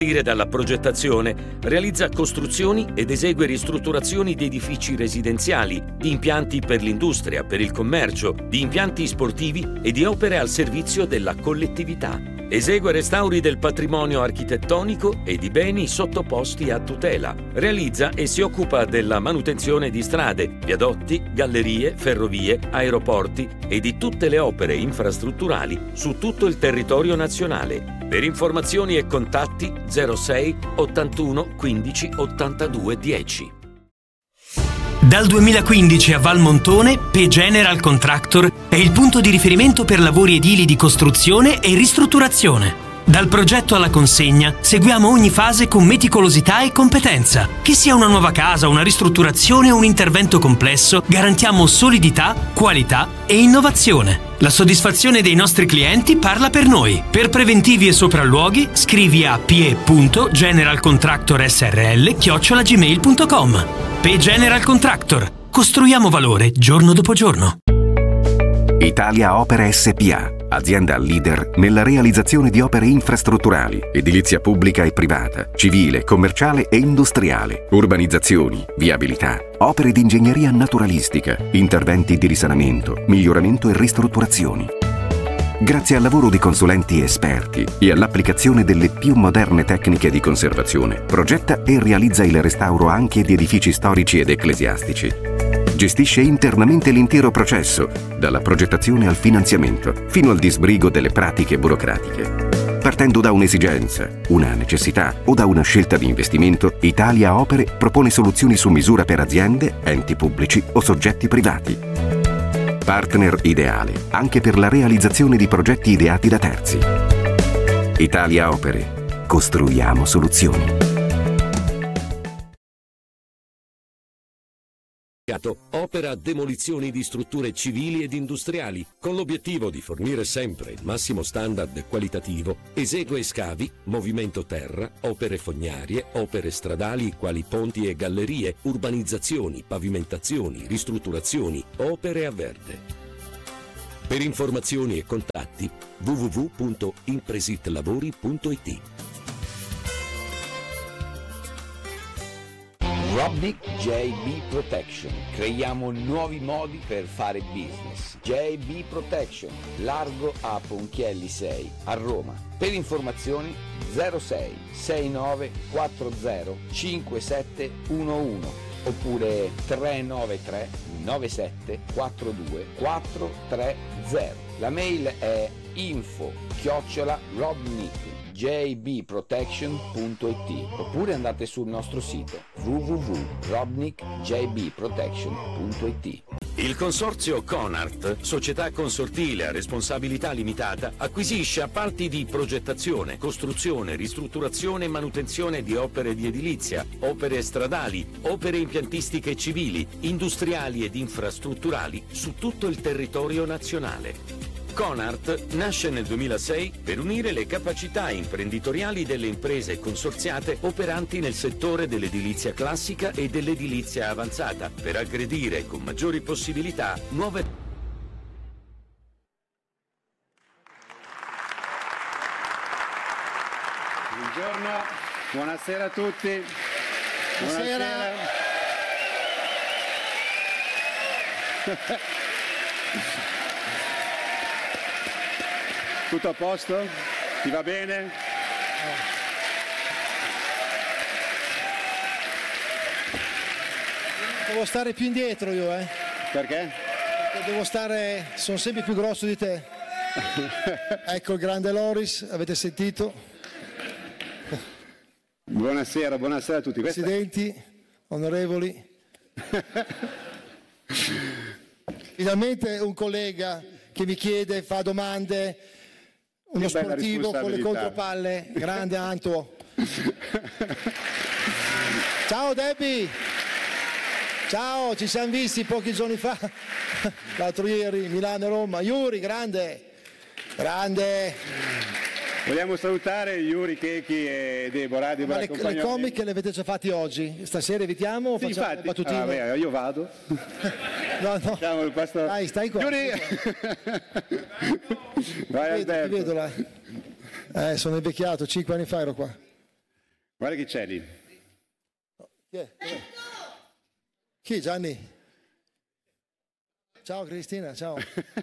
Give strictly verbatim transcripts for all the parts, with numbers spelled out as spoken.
Dalla progettazione, realizza costruzioni ed esegue ristrutturazioni di edifici residenziali, di impianti per l'industria, per il commercio, di impianti sportivi e di opere al servizio della collettività. Esegue restauri del patrimonio architettonico e di beni sottoposti a tutela. Realizza e si occupa della manutenzione di strade, viadotti, gallerie, ferrovie, aeroporti e di tutte le opere infrastrutturali su tutto il territorio nazionale. Per informazioni e contatti zero sei ottantuno quindici ottantadue dieci. Dal duemilaquindici a Valmontone, P General Contractor è il punto di riferimento per lavori edili di costruzione e ristrutturazione. Dal progetto alla consegna seguiamo ogni fase con meticolosità e competenza. Che sia una nuova casa, una ristrutturazione o un intervento complesso, garantiamo solidità, qualità e innovazione. La soddisfazione dei nostri clienti parla per noi. Per preventivi e sopralluoghi scrivi a p e punto general contractor s r l chiocciola gmail punto com. P General Contractor. Costruiamo valore giorno dopo giorno. Italia Opere S P A, azienda leader nella realizzazione di opere infrastrutturali, edilizia pubblica e privata, civile, commerciale e industriale, urbanizzazioni, viabilità, opere di ingegneria naturalistica, interventi di risanamento, miglioramento e ristrutturazioni. Grazie al lavoro di consulenti esperti e all'applicazione delle più moderne tecniche di conservazione, progetta e realizza il restauro anche di edifici storici ed ecclesiastici. Gestisce internamente l'intero processo, dalla progettazione al finanziamento, fino al disbrigo delle pratiche burocratiche. Partendo da un'esigenza, una necessità o da una scelta di investimento, Italia Opere propone soluzioni su misura per aziende, enti pubblici o soggetti privati. Partner ideale anche per la realizzazione di progetti ideati da terzi. Italia Opere. Costruiamo soluzioni. Opera demolizioni di strutture civili ed industriali con l'obiettivo di fornire sempre il massimo standard qualitativo. Esegue scavi, movimento terra, opere fognarie, opere stradali quali ponti e gallerie, urbanizzazioni, pavimentazioni, ristrutturazioni, opere a verde. Per informazioni e contatti w w w punto impresitlavori punto i t. Robnik J B Protection. Creiamo nuovi modi per fare business. J B Protection, largo a Ponchielli sei, a Roma. Per informazioni zero sei sei nove quattro zero cinque sette uno uno oppure tre nove tre nove sette quattro due quattro tre zero. La mail è info chiocciola robnik j b protection punto i t oppure andate sul nostro sito w w w punto robnik j b protection punto i t. Il consorzio Conart, società consortile a responsabilità limitata, acquisisce appalti di progettazione, costruzione, ristrutturazione e manutenzione di opere di edilizia, opere stradali, opere impiantistiche civili, industriali ed infrastrutturali su tutto il territorio nazionale. Conart nasce nel duemilasei per unire le capacità imprenditoriali delle imprese consorziate operanti nel settore dell'edilizia classica e dell'edilizia avanzata, per aggredire con maggiori possibilità nuove. Buongiorno, buonasera a tutti. Buonasera. Buonasera. Tutto a posto? Ti va bene? Devo stare più indietro io, eh? Perché? Perché devo stare, sono sempre più grosso di te. Ecco il grande Loris, avete sentito? Buonasera, buonasera a tutti. Presidenti, onorevoli. Finalmente un collega che mi chiede, fa domande, uno sportivo con le contropalle, grande Anto. Ciao Debbie, ciao, ci siamo visti pochi giorni fa, l'altro ieri, Milano e Roma. Yuri, grande, grande. Vogliamo salutare Yuri, Chechi e Deborah. Deborah Ma le, le comiche le avete già fatti oggi? Stasera evitiamo o sì, facciamo infatti. battutine? Ah, beh, io vado. No, no. Facciamo il pasto... Dai, stai qua. Yuri! Vai ti vedo, ti vedo là. Eh, sono invecchiato, cinque anni fa ero qua. Guarda chi c'è lì. Chi è? Chi, Gianni? Ciao Cristina, ciao.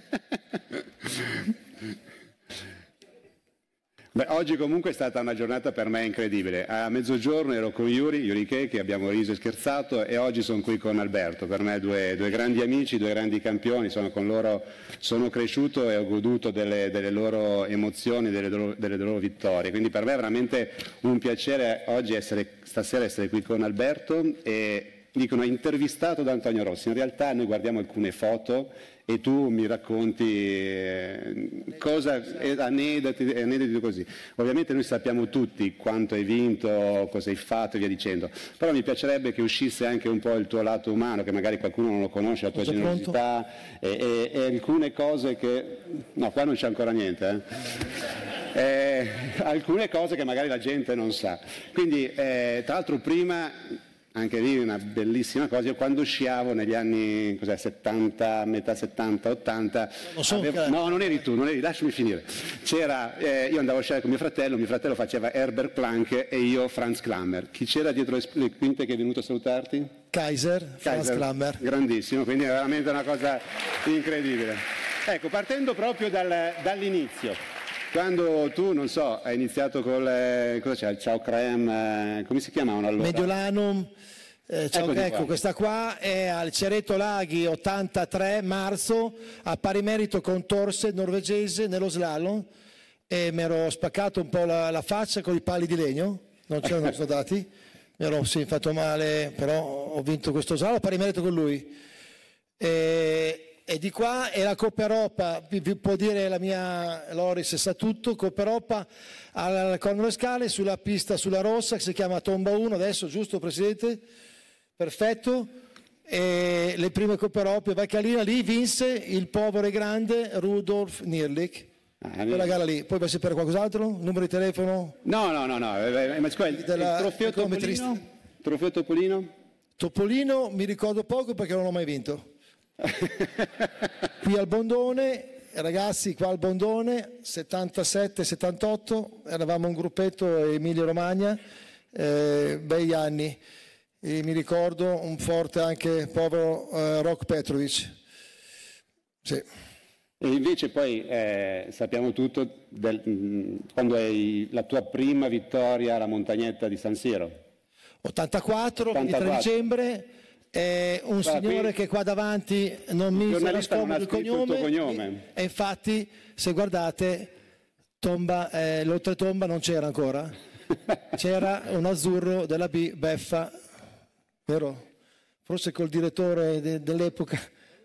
Beh, oggi comunque è stata una giornata per me incredibile. A mezzogiorno ero con Yuri, Yuri Keke, abbiamo riso e scherzato, e oggi sono qui con Alberto. Per me due, due grandi amici, due grandi campioni, sono con loro, sono cresciuto e ho goduto delle, delle loro emozioni, delle loro, delle loro vittorie. Quindi per me è veramente un piacere oggi essere, stasera essere qui con Alberto. E dicono intervistato da Antonio Rossi. In realtà noi guardiamo alcune foto e tu mi racconti eh, cosa, eh, aneddoti, aneddoti così. Ovviamente noi sappiamo tutti quanto hai vinto, cosa hai fatto e via dicendo, però mi piacerebbe che uscisse anche un po' il tuo lato umano, che magari qualcuno non lo conosce, la tua Sei generosità e, e, e alcune cose che... No, qua non c'è ancora niente, eh. Eh, alcune cose che magari la gente non sa. Quindi, eh, tra l'altro prima... Anche lì una bellissima cosa, io quando sciavo negli anni cos'è, settanta, metà settanta, ottanta, non so avevo, che... no non eri tu, non eri, lasciami finire, c'era, eh, io andavo a sciare con mio fratello, mio fratello faceva Herbert Planck e io Franz Klammer. Chi c'era dietro le, le quinte che è venuto a salutarti? Kaiser, Franz Kaiser, Klammer. Grandissimo, quindi è veramente una cosa incredibile. Ecco, partendo proprio dal, dall'inizio. Quando tu, non so, hai iniziato col, eh, cosa c'è, il Ciao Creme, eh, come si chiamavano allora? Mediolanum, eh, ciao, ecco qua. Questa qua è al Cereto Laghi ottantatré marzo, a pari merito con Torse, norvegese, nello slalom, e mi ero spaccato un po' la, la faccia con i pali di legno, non c'erano soldati, mi ero sì, fatto male, però ho vinto questo slalom, a pari merito con lui. E, E di qua è la Coppa Europa, vi, vi può dire la mia Loris sa tutto, Coppa Europa al Corno Scale sulla pista sulla rossa che si chiama Tomba uno, adesso giusto Presidente? Perfetto. E le prime Coppe Europe, Valcalina, lì vinse il povero e grande Rudolf Nierlich. Ah, quella gara lì, poi vai a sapere qualcos'altro? Numero di telefono? No, no, no, no, ma scusa, il, della, il trofeo Topolino? Trofeo Topolino? Topolino mi ricordo poco perché non l'ho mai vinto. Qui al Bondone, ragazzi, qua al Bondone, settantasette settantotto, eravamo un gruppetto Emilia Romagna, eh, bei anni, e mi ricordo un forte anche povero eh, Rok Petrovic. Sì. E invece poi eh, sappiamo tutto del, mh, quando hai la tua prima vittoria alla montagnetta di San Siro. ottantaquattro, ventitré dicembre. È un Guarda, signore che qua davanti non mi nasconde il cognome, il cognome. E, e infatti se guardate tomba, eh, l'oltretomba non c'era ancora, c'era un azzurro della B Beffa, vero? Forse col direttore de, dell'epoca.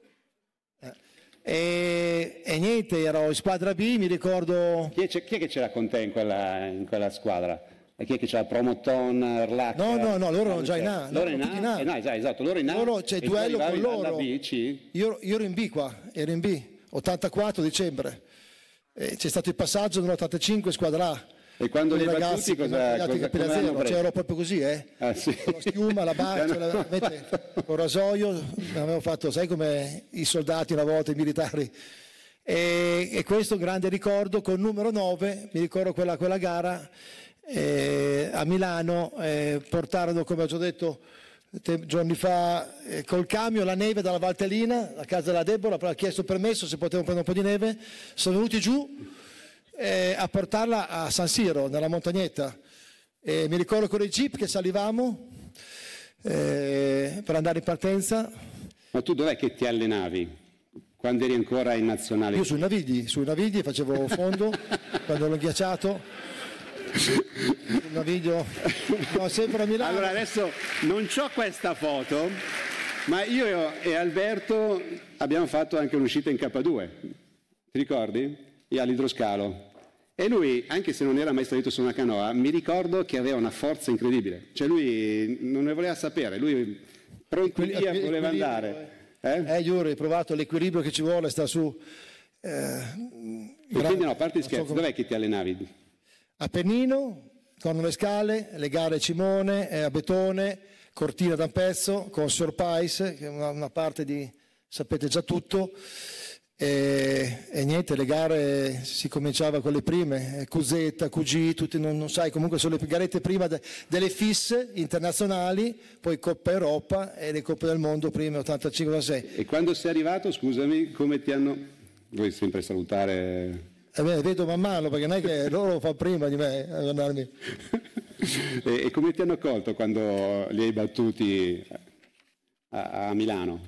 E, e niente, ero in squadra B, mi ricordo... Chi è, chi è che c'era con te in quella, in quella squadra? E chi è che c'era? Promoton, Erlach? No, no, no, loro erano già in A. Loro in A? Eh, no, esatto, loro in A. Loro, c'è duello con loro. B, C? Io, io ero in B qua, ero in B, ottantaquattro dicembre. E c'è stato il passaggio nell'ottantacinque squadra A. E quando li ragazzi battuti cosa, cosa, cosa hanno preso? Cioè, ero proprio così, eh? Ah, sì. Con la schiuma, la bacia, la, mette, con il rasoio, avevo fatto, sai come i soldati una volta, i militari. E, e questo è un grande ricordo con numero nove, mi ricordo quella, quella gara eh, a Milano, eh, portarono, come ho già detto te, giorni fa, eh, col camion la neve dalla Valtellina, a casa della Deborah, ha chiesto permesso se potevano prendere un po' di neve, sono venuti giù eh, a portarla a San Siro, nella montagnetta. E mi ricordo con i jeep che salivamo eh, per andare in partenza. Ma tu dov'è che ti allenavi? Quando eri ancora in nazionale? Io sui Navigli, sui Navigli facevo fondo, quando ero ghiacciato. Sul Naviglio, no, sempre a Milano. Allora adesso non c'ho questa foto, ma io e Alberto abbiamo fatto anche un'uscita in K due, ti ricordi? E all'idroscalo. E lui, anche se non era mai salito su una canoa, mi ricordo che aveva una forza incredibile. Cioè lui non ne voleva sapere, lui pronto via voleva andare. Eh, eh Yuri, hai provato l'equilibrio che ci vuole, sta su. Eh, e quindi no, a parte gli scherzi, so come... dov'è che ti allenavi? Appennino, con le scale, le gare Cimone, eh, a Betone, Cortina da un pezzo, con Surprise, che è una, una parte di, sapete già tutto. E, e niente, le gare si cominciava con le prime, Cusetta, Q G, tutti, non, non sai, comunque sono le garette prima de, delle fisse internazionali, poi Coppa Europa e le Coppe del Mondo prima, ottantacinque ottantasei. E quando sei arrivato, scusami, come ti hanno... Vuoi sempre salutare... Eh beh, vedo man mano, perché non è che loro lo fanno prima di me a guardarmi. e, e come ti hanno accolto quando li hai battuti a, a Milano?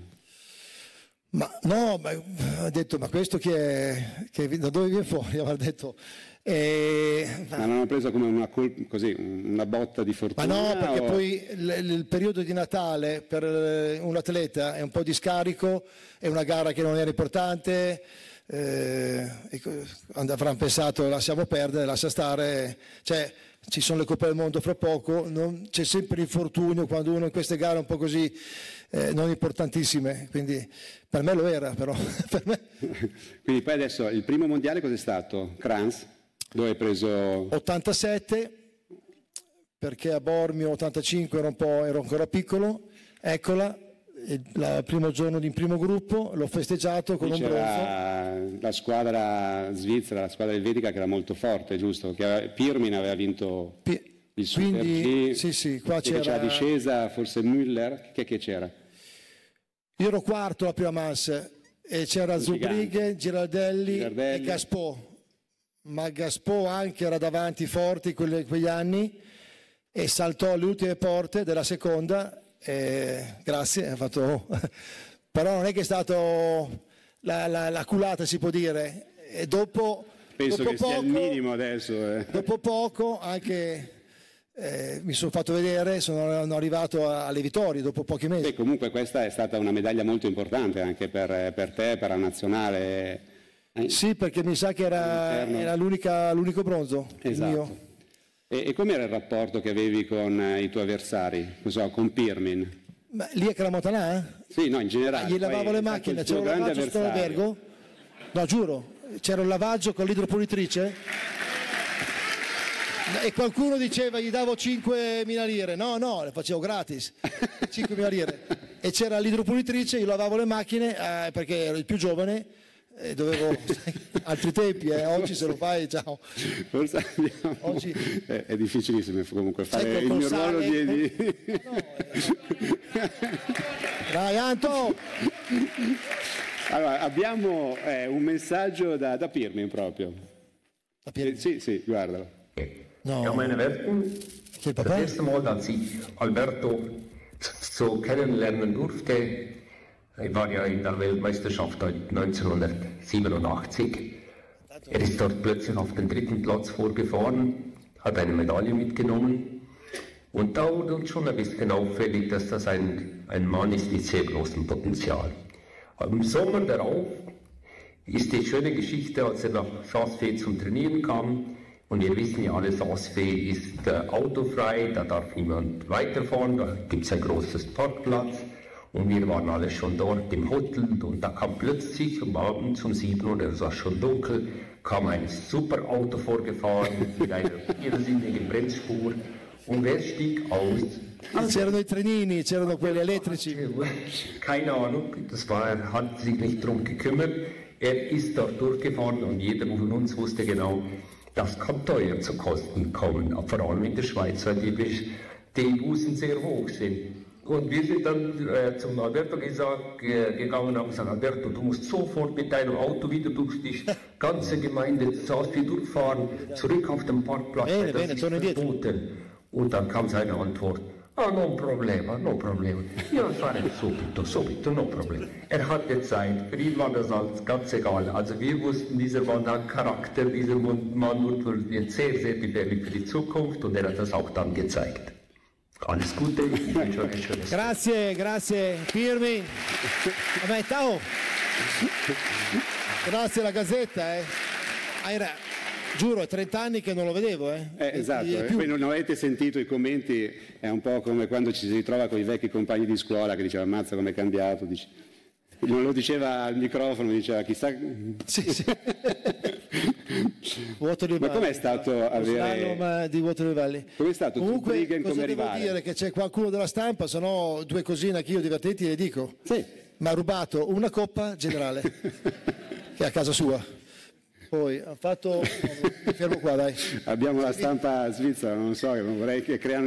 Ma no, ma, ho detto, ma questo chi è, che, da dove viene fuori? Ho detto, eh, ma non hanno preso come una, col- così, una botta di fortuna? Ma no, perché o... poi il, il periodo di Natale per un atleta è un po' di scarico, è una gara che non era importante, eh, avranno pensato lasciamo perdere, lascia stare, cioè ci sono le Coppe del Mondo fra poco, non, c'è sempre l'infortunio quando uno in queste gare un po' così eh, non importantissime, quindi per me lo era però. Per me. Quindi poi adesso il primo mondiale cos'è stato? Kranz? Dove hai preso? ottantasette, perché a Bormio ottantacinque ero un po', ero ancora piccolo, eccola, il primo giorno di primo gruppo, l'ho festeggiato con un bronzo. La squadra svizzera, la squadra elvetica che era molto forte, giusto? Che Pirmin aveva vinto P- il Super quindi, G, sì, sì, qua c'era... c'era discesa, forse Müller, che, che c'era? Io ero quarto la prima manche e c'era Zubrighe, Girardelli, Girardelli e Gaspò. Ma Gaspò anche era davanti forti quelle, quegli anni e saltò alle ultime porte della seconda. Eh, grazie, ha fatto... però non è che è stato la, la, la culata, si può dire. E dopo, penso dopo che poco, sia il minimo adesso. Eh. Dopo poco anche eh, mi sono fatto vedere, sono arrivato alle vittorie dopo pochi mesi. Beh, comunque questa è stata una medaglia molto importante anche per, per te, per la nazionale. Eh? Sì, perché mi sa che era, era l'unica, l'unico bronzo. Esatto. Il mio. E, e com'era il rapporto che avevi con eh, i tuoi avversari, non so, con Pirmin? Ma lì a Cramotanà? Eh? Sì, no, in generale. Gli lavavo le macchine, c'era un lavaggio sotto l'albergo? No, giuro, c'era un lavaggio con l'idropulitrice e qualcuno diceva gli davo cinquemila lire, no, no, le facevo gratis, cinquemila lire. E c'era l'idropulitrice, io lavavo le macchine eh, perché ero il più giovane. E dovevo altri tempi, eh. Oggi se lo fai, ciao. Forse abbiamo... Oggi... È, è difficilissimo comunque fare il mio ruolo di... di... No, eh. Dai Anto! Allora, abbiamo eh, un messaggio da, da Pirmin proprio. Da Pirmin? Eh, sì, sì, guardalo. No. Ja, meine Werten, das erste Mal, als ich Alberto so kennenlernen durfte, ich war ja in der Weltmeisterschaft neunzehnhundertsiebenundachtzig. Er ist dort plötzlich auf den dritten Platz vorgefahren, hat eine Medaille mitgenommen. Und da wurde uns schon ein bisschen auffällig, dass das ein, ein Mann ist mit sehr großem Potenzial. Im Sommer darauf ist die schöne Geschichte, als er nach Saas-Fee zum Trainieren kam. Und wir wissen ja alle, Saas-Fee ist äh, autofrei, da darf niemand weiterfahren, da gibt es ein großes Parkplatz. Und wir waren alle schon dort im Hotel und da kam plötzlich um Abend um sieben Uhr, es war schon dunkel, kam ein super Auto vorgefahren mit einer irrsinnigen Bremsspur. Und wer stieg aus? C'erano i trenini, c'erano quelli elettrici. Keine Ahnung, das war, er hat sich nicht drum gekümmert. Er ist dort durchgefahren und jeder von uns wusste genau, das kann teuer zu Kosten kommen, vor allem in der Schweiz, weil die, die Bußen sehr hoch sind. Und wir sind dann äh, zum Alberto gesagt, äh, gegangen und haben gesagt, Alberto, du musst sofort mit deinem Auto wieder durch die ganze Gemeinde Saas-Fee durchfahren, zurück auf den Parkplatz, bene, das bene, ist verboten. Und dann kam seine Antwort, ah, no problema, no problema. Ja, fare subito, subito, no problema. Er hatte Zeit, für ihn war das alles ganz egal. Also wir wussten, dieser Mann hat Charakter, dieser Mann wird jetzt sehr, sehr gefährlich für die Zukunft und er hat das auch dann gezeigt. Alles Gute, ich wünsche euch ein schönes Tag. Grazie, grazie Pirmin. Vabbè, ciao. Grazie alla Gazzetta, eh. Era, giuro, è trenta anni che non lo vedevo, eh. eh esatto, e, e poi non avete sentito i commenti, è un po' come quando ci si ritrova con i vecchi compagni di scuola che diceva ammazza come è cambiato, dice. Non lo diceva al microfono, diceva chissà... Sì, sì. Ma com'è stato avere... Ma di Waterloo Valley. Com'è stato Comunque, Zubriggen come devo rivale? dire che c'è qualcuno della stampa, se no due cosine che io divertenti le dico. Sì. Mi ha rubato una coppa generale. che è a casa sua. Poi ha fatto, mi fermo qua, dai. Abbiamo la stampa svizzera, non so, vorrei che creano